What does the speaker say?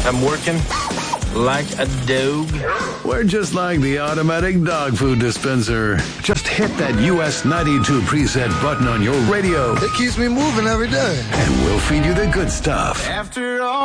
I'm working like a dog. We're just like the automatic dog food dispenser. Just hit that US 92 preset button on your radio. It keeps me moving every day. And we'll feed you the good stuff. After all.